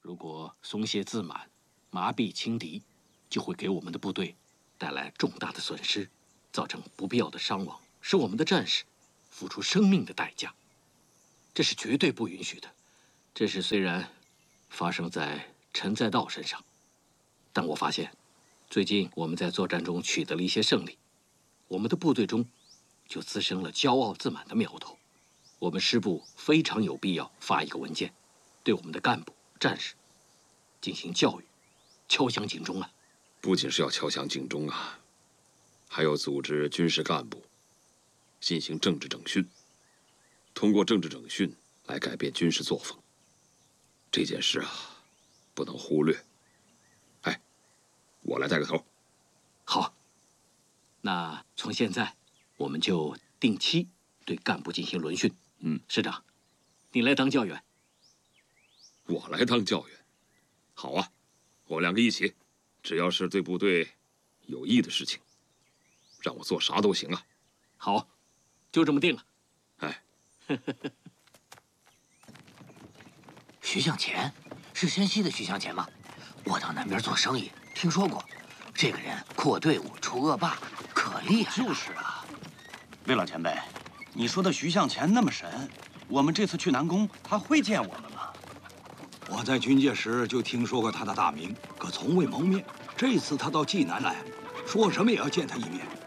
如果松懈自满、麻痹轻敌，就会给我们的部队带来重大的损失，造成不必要的伤亡，使我们的战士付出生命的代价。这是绝对不允许的。这事虽然发生在陈在道身上，但我发现，最近我们在作战中取得了一些胜利，我们的部队中就滋生了骄傲自满的苗头。我们师部非常有必要发一个文件，对我们的干部、战士进行教育，敲响警钟啊！ 不仅是要敲响警钟啊，还要组织军事干部进行政治整训，通过政治整训来改变军事作风。这件事啊，不能忽略。哎，我来带个头。 好，那从现在我们就定期对干部进行轮训。师长，你来当教员。 我来当教员，好啊，我们两个一起，只要是对部队有益的事情，让我做啥都行啊。 好，就这么定了。 哎， 徐向前是山西的徐向前吗？我到南边做生意，听说过。这个人扩队伍、除恶霸，可厉害了。 就是啊，魏老前辈，你说的徐向前那么神，我们这次去南宫，他会见我们吗？ 我在军界时就听说过他的大名，可从未谋面。这次他到济南来，说什么也要见他一面。